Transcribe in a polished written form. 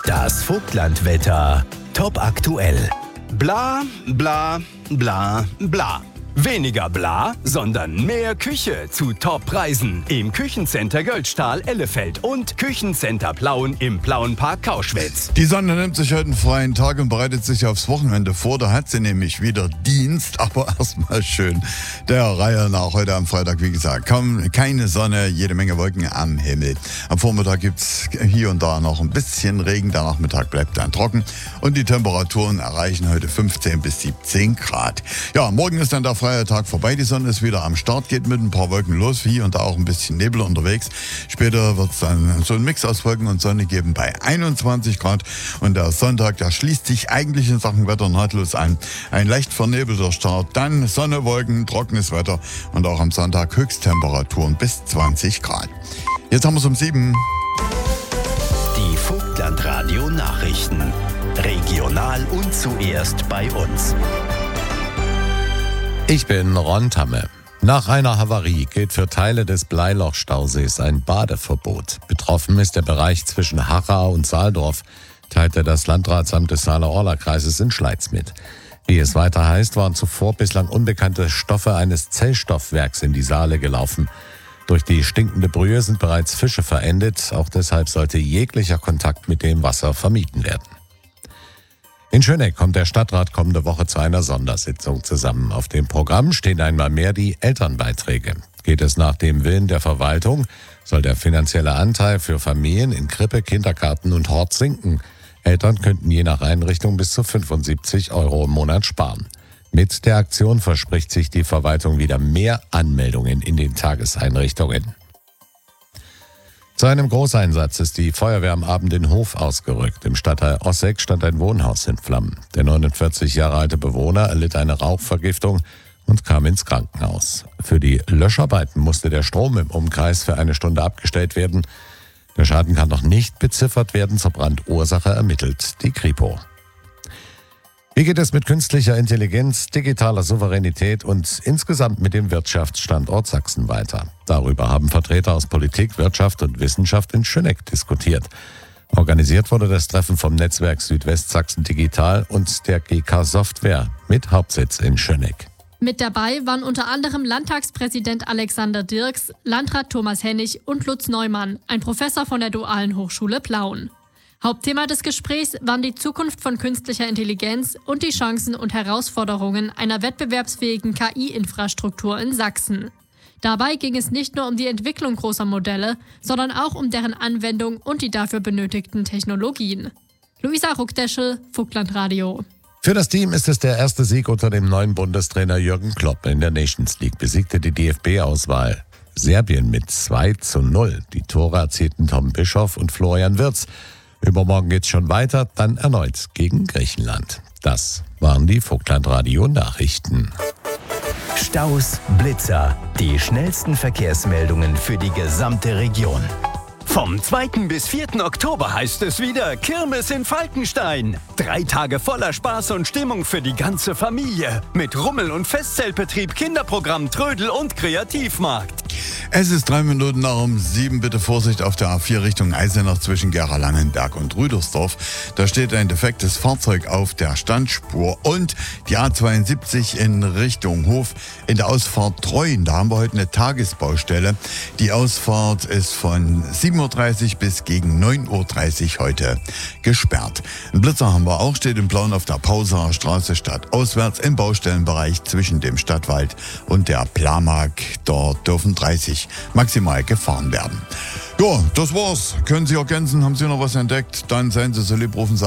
Das Vogtlandwetter. Top aktuell. Bla, bla, bla, bla. Weniger bla, sondern mehr Küche zu Top-Preisen im Küchencenter Göldstahl Ellefeld und Küchencenter Plauen im Plauenpark Kauschwitz. Die Sonne nimmt sich heute einen freien Tag und bereitet sich aufs Wochenende vor. Da hat sie nämlich wieder Dienst, aber erstmal schön der Reihe nach. Heute am Freitag, wie gesagt, keine Sonne, jede Menge Wolken am Himmel. Am Vormittag gibt es hier und da noch ein bisschen Regen, der Nachmittag bleibt dann trocken und die Temperaturen erreichen heute 15 bis 17 Grad. Ja, morgen ist dann der freie Tag vorbei, die Sonne ist wieder am Start, geht mit ein paar Wolken los, hier und da auch ein bisschen Nebel unterwegs. Später wird es dann so einen Mix aus Wolken und Sonne geben bei 21 Grad und der Sonntag, der schließt sich eigentlich in Sachen Wetter nahtlos an. Ein leicht vernebelter Start, dann Sonne, Wolken, trockenes Wetter und auch am Sonntag Höchsttemperaturen bis 20 Grad. Jetzt haben wir es um 7. Die Vogtlandradio Nachrichten. Regional und zuerst bei uns. Ich bin Ron Tamme. Nach einer Havarie gilt für Teile des Bleiloch-Stausees ein Badeverbot. Betroffen ist der Bereich zwischen Harrau und Saaldorf, teilte das Landratsamt des Saale-Orla-Kreises in Schleiz mit. Wie es weiter heißt, waren zuvor bislang unbekannte Stoffe eines Zellstoffwerks in die Saale gelaufen. Durch die stinkende Brühe sind bereits Fische verendet. Auch deshalb sollte jeglicher Kontakt mit dem Wasser vermieden werden. In Schöneck kommt der Stadtrat kommende Woche zu einer Sondersitzung zusammen. Auf dem Programm stehen einmal mehr die Elternbeiträge. Geht es nach dem Willen der Verwaltung, soll der finanzielle Anteil für Familien in Krippe, Kindergarten und Hort sinken. Eltern könnten je nach Einrichtung bis zu 75 € im Monat sparen. Mit der Aktion verspricht sich die Verwaltung wieder mehr Anmeldungen in den Tageseinrichtungen. Zu einem Großeinsatz ist die Feuerwehr am Abend in Hof ausgerückt. Im Stadtteil Osseck stand ein Wohnhaus in Flammen. Der 49 Jahre alte Bewohner erlitt eine Rauchvergiftung und kam ins Krankenhaus. Für die Löscharbeiten musste der Strom im Umkreis für eine Stunde abgestellt werden. Der Schaden kann noch nicht beziffert werden. Zur Brandursache ermittelt die Kripo. Wie geht es mit künstlicher Intelligenz, digitaler Souveränität und insgesamt mit dem Wirtschaftsstandort Sachsen weiter? Darüber haben Vertreter aus Politik, Wirtschaft und Wissenschaft in Schöneck diskutiert. Organisiert wurde das Treffen vom Netzwerk Südwestsachsen Digital und der GK Software mit Hauptsitz in Schöneck. Mit dabei waren unter anderem Landtagspräsident Alexander Dirks, Landrat Thomas Hennig und Lutz Neumann, ein Professor von der Dualen Hochschule Plauen. Hauptthema des Gesprächs waren die Zukunft von künstlicher Intelligenz und die Chancen und Herausforderungen einer wettbewerbsfähigen KI-Infrastruktur in Sachsen. Dabei ging es nicht nur um die Entwicklung großer Modelle, sondern auch um deren Anwendung und die dafür benötigten Technologien. Luisa Ruckdeschel, Vogtlandradio. Für das Team ist es der erste Sieg unter dem neuen Bundestrainer Jürgen Klopp. In der Nations League besiegte die DFB-Auswahl Serbien mit 2:0. Die Tore erzielten Tom Bischoff und Florian Wirtz. Übermorgen geht's schon weiter, dann erneut gegen Griechenland. Das waren die Vogtlandradio-Nachrichten. Staus, Blitzer, die schnellsten Verkehrsmeldungen für die gesamte Region. Vom 2. bis 4. Oktober heißt es wieder Kirmes in Falkenstein. 3 Tage voller Spaß und Stimmung für die ganze Familie. Mit Rummel- und Festzeltbetrieb, Kinderprogramm, Trödel und Kreativmarkt. Es ist 3 Minuten nach um 7. Bitte Vorsicht auf der A4 Richtung Eisenach zwischen Gera-Langenberg und Rüdersdorf. Da steht ein defektes Fahrzeug auf der Standspur. Und die A72 in Richtung Hof in der Ausfahrt Treuen. Da haben wir heute eine Tagesbaustelle. Die Ausfahrt ist von 7:30 Uhr bis gegen 9:30 Uhr heute gesperrt. Ein Blitzer haben wir auch, steht in Plauen auf der Pausaer Straße stadtauswärts im Baustellenbereich zwischen dem Stadtwald und der Plamag. Dort dürfen 30 maximal gefahren werden. Ja, das war's. Können Sie ergänzen? Haben Sie noch was entdeckt? Dann seien Sie so lieb, rufen Sie